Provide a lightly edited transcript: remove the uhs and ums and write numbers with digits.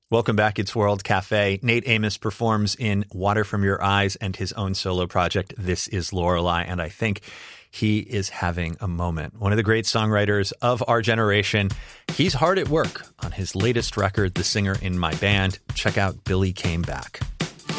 Welcome back. It's World Cafe. Nate Amos performs in Water from Your Eyes and his own solo project, This Is Lorelei. And I think he is having a moment. One of the great songwriters of our generation. He's hard at work on his latest record, The Singer in My Band. Check out Billy Came Back.